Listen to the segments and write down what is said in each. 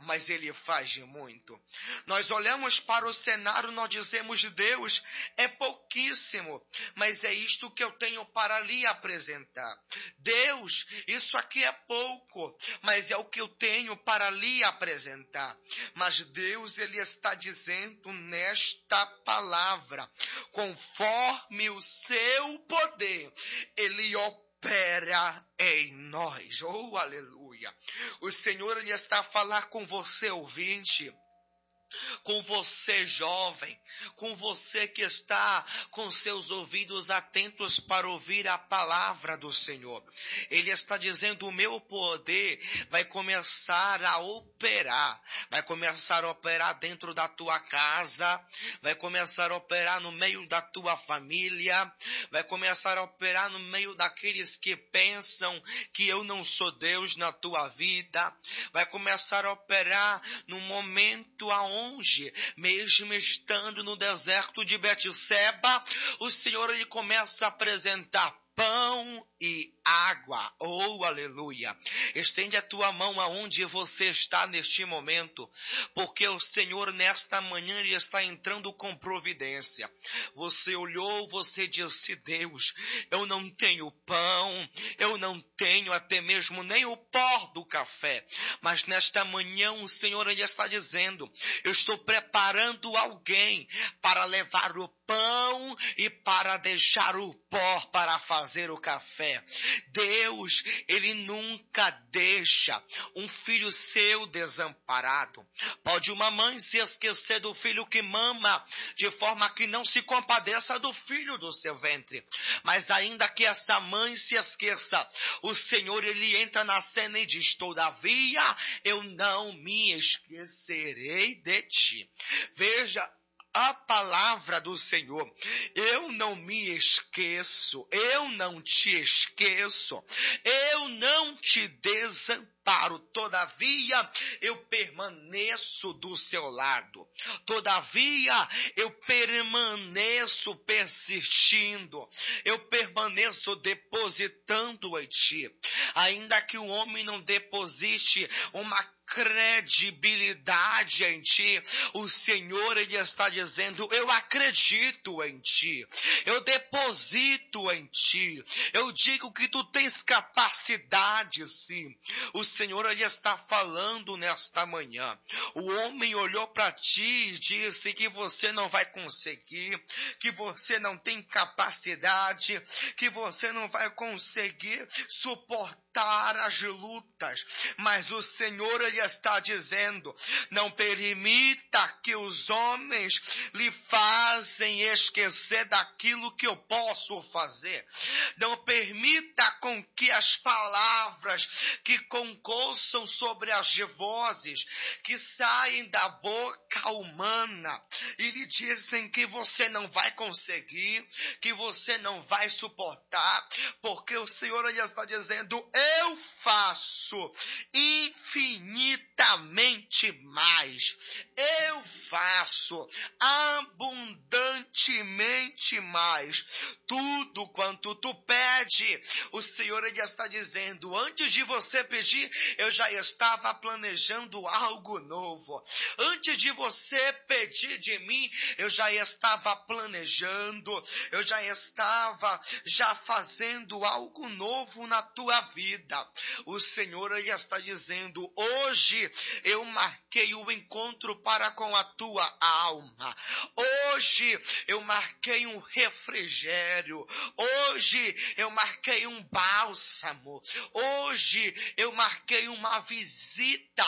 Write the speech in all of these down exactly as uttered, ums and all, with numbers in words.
mas Ele faz de muito. Nós olhamos para o cenário, nós dizemos, Deus, é pouquíssimo, mas é isto que eu tenho para lhe apresentar. Deus, isso aqui é pouco, mas é o que eu tenho para lhe apresentar. Mas Deus, Ele está dizendo nesta palavra, conforme o seu poder, Ele opera em nós. Oh, aleluia! O Senhor, Ele está a falar com você, ouvinte, com você, jovem, com você que está com seus ouvidos atentos para ouvir a palavra do Senhor. Ele está dizendo, o meu poder vai começar a operar, vai começar a operar dentro da tua casa, vai começar a operar no meio da tua família, vai começar a operar no meio daqueles que pensam que eu não sou Deus na tua vida, vai começar a operar no momento aonde Onde, mesmo estando no deserto de Betseba, o Senhor, Ele começa a apresentar pão e água. Oh, aleluia! Estende a tua mão aonde você está neste momento, porque o Senhor nesta manhã Ele está entrando com providência. Você olhou, você disse, Deus, eu não tenho pão, eu não tenho até mesmo nem o pó do café, mas nesta manhã o Senhor Ele está dizendo, eu estou preparando alguém para levar o pão e para deixar o pó para fazer o café. Deus, Ele nunca deixa um filho seu desamparado. Pode uma mãe se esquecer do filho que mama, de forma que não se compadeça do filho do seu ventre. Mas ainda que essa mãe se esqueça, o Senhor, Ele entra na cena e diz, todavia, eu não me esquecerei de ti. Veja a palavra do Senhor, eu não me esqueço, eu não te esqueço, eu não te desamparo, todavia eu permaneço do seu lado, todavia eu permaneço persistindo, eu permaneço depositando em ti, ainda que o homem não deposite uma credibilidade em ti, o Senhor, Ele está dizendo, eu acredito em ti, eu deposito em ti, eu digo que tu tens capacidade sim. O Senhor, Ele está falando nesta manhã. O homem olhou para ti e disse que você não vai conseguir, que você não tem capacidade, que você não vai conseguir suportar as lutas, mas o Senhor, Ele está dizendo, não permita que os homens lhe fazem esquecer daquilo que eu posso fazer. Não permita com que as palavras que concoçam sobre as vozes que saem da boca humana e lhe dizem que você não vai conseguir, que você não vai suportar, porque o Senhor, Ele está dizendo, eu faço infinitamente mais, eu faço abundantemente mais, tudo quanto tu pede, o Senhor, Ele está dizendo, antes de você pedir, eu já estava planejando algo novo, antes de você pedir de mim, eu já estava planejando, eu já estava já fazendo algo novo na tua vida. O Senhor, Ele está dizendo, hoje eu marquei o encontro para com a tua alma. Hoje eu marquei um refrigério. Hoje eu marquei um bálsamo. Hoje eu marquei uma visita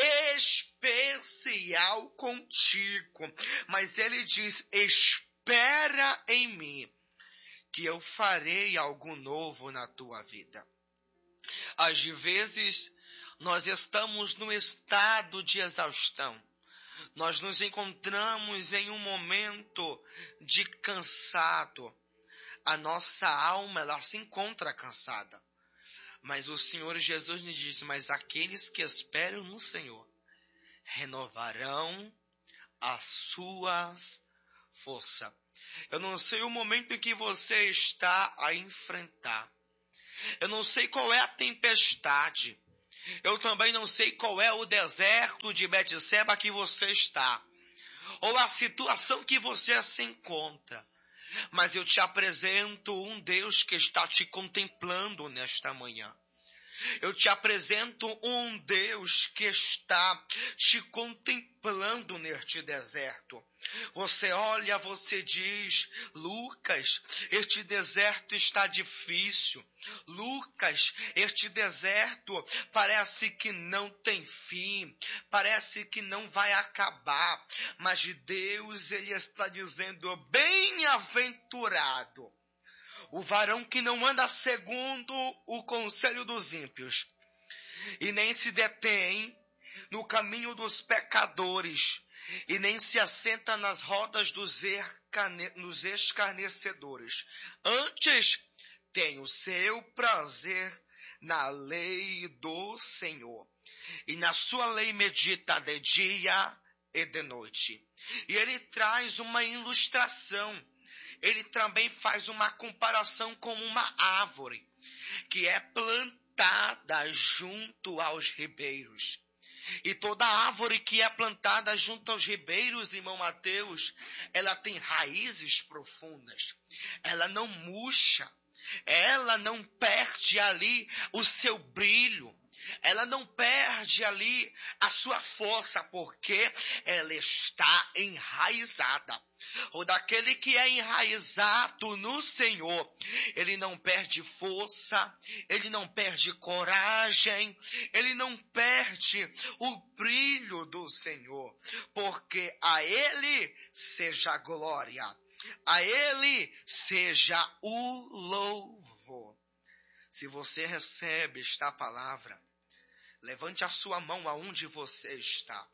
especial contigo. Mas Ele diz, espera em mim, que eu farei algo novo na tua vida. Às vezes, nós estamos no estado de exaustão. Nós nos encontramos em um momento de cansado. A nossa alma, ela se encontra cansada. Mas o Senhor Jesus nos diz, mas aqueles que esperam no Senhor renovarão as suas forças. Eu não sei o momento em que você está a enfrentar. Eu não sei qual é a tempestade. Eu também não sei qual é o deserto de Betseba que você está, ou a situação que você se encontra. Mas eu te apresento um Deus que está te contemplando nesta manhã. Eu te apresento um Deus que está te contemplando neste deserto. Você olha, você diz: Lucas, este deserto está difícil. Lucas, este deserto parece que não tem fim. Parece que não vai acabar. Mas Deus, Ele está dizendo: bem-aventurado o varão que não anda segundo o conselho dos ímpios, e nem se detém no caminho dos pecadores, e nem se assenta nas rodas dos escarnecedores. Antes tem o seu prazer na lei do Senhor, e na sua lei medita de dia e de noite. E ele traz uma ilustração. Ele também faz uma comparação com uma árvore que é plantada junto aos ribeiros. E toda árvore que é plantada junto aos ribeiros, irmão Mateus, ela tem raízes profundas. Ela não murcha. Ela não perde ali o seu brilho. Ela não perde ali a sua força, porque ela está enraizada. O daquele que é enraizado no Senhor, ele não perde força, ele não perde coragem, ele não perde o brilho do Senhor, porque a ele seja a glória, a ele seja o louvor. Se você recebe esta palavra, levante a sua mão aonde você está.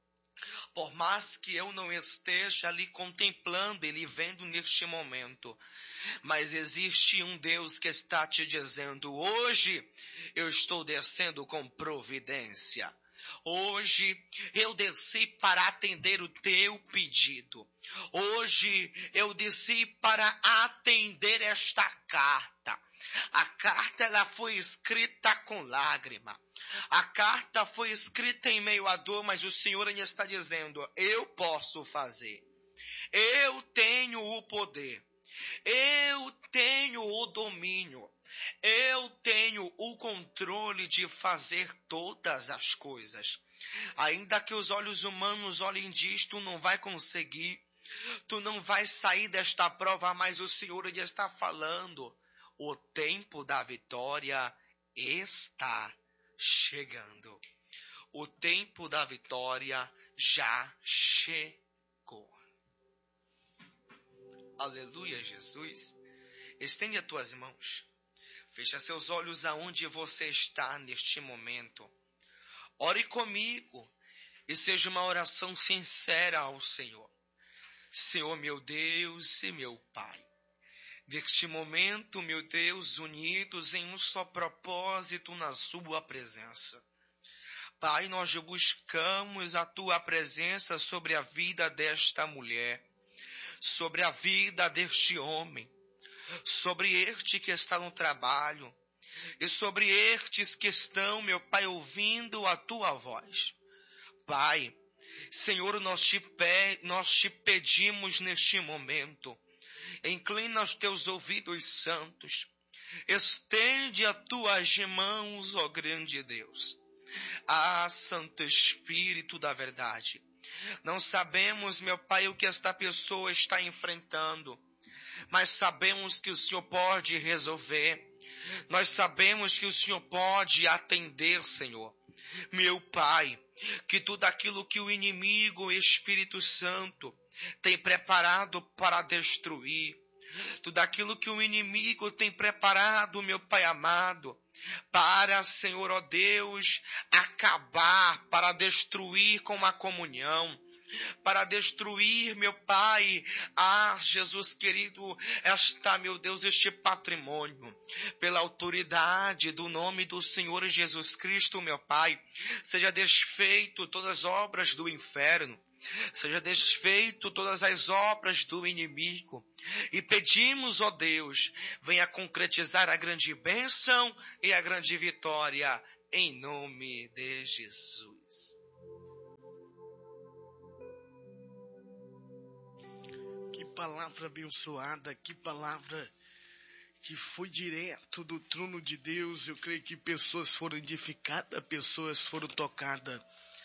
Por mais que eu não esteja ali contemplando, ele vendo neste momento, mas existe um Deus que está te dizendo: hoje eu estou descendo com providência. Hoje eu desci para atender o teu pedido. Hoje eu desci para atender esta carta. A carta ela foi escrita com lágrima. A carta foi escrita em meio à dor, mas o Senhor ainda está dizendo: eu posso fazer. Eu tenho o poder. Eu tenho o domínio. Eu tenho o controle de fazer todas as coisas. Ainda que os olhos humanos olhem disto, tu não vai conseguir. Tu não vai sair desta prova, mas o Senhor ainda está falando. O tempo da vitória está chegando. O tempo da vitória já chegou. Aleluia, Jesus. Estende as tuas mãos. Fecha seus olhos aonde você está neste momento. Ore comigo e seja uma oração sincera ao Senhor. Senhor, meu Deus e meu Pai. Neste momento, meu Deus, unidos em um só propósito na sua presença. Pai, nós buscamos a tua presença sobre a vida desta mulher, sobre a vida deste homem, sobre este que está no trabalho e sobre estes que estão, meu Pai, ouvindo a tua voz. Pai, Senhor, nós te, pe- nós te pedimos neste momento, inclina os teus ouvidos santos, estende as tuas mãos, ó grande Deus. Ah, Santo Espírito da verdade, não sabemos, meu Pai, o que esta pessoa está enfrentando, mas sabemos que o Senhor pode resolver. Nós sabemos que o Senhor pode atender, Senhor. Meu Pai, que tudo aquilo que o inimigo, o Espírito Santo, tem preparado para destruir, tudo aquilo que o inimigo tem preparado, meu Pai amado, para, Senhor, ó Deus, acabar, para destruir com a comunhão, para destruir, meu Pai, ah, Jesus querido, esta, meu Deus, este patrimônio, pela autoridade do nome do Senhor Jesus Cristo, meu Pai, seja desfeito todas as obras do inferno, seja desfeito todas as obras do inimigo, e pedimos, ó Deus, venha concretizar a grande bênção e a grande vitória em nome de Jesus. Que palavra abençoada, que palavra que foi direto do trono de Deus. Eu creio que pessoas foram edificadas, pessoas foram tocadas.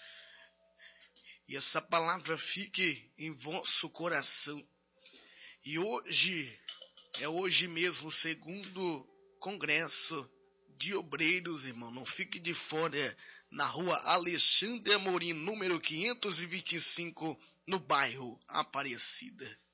E essa palavra fique em vosso coração. E hoje, é hoje mesmo o segundo congresso de obreiros, irmão. Não fique de fora, na rua Alexandre Amorim, número quinhentos e vinte e cinco, no bairro Aparecida.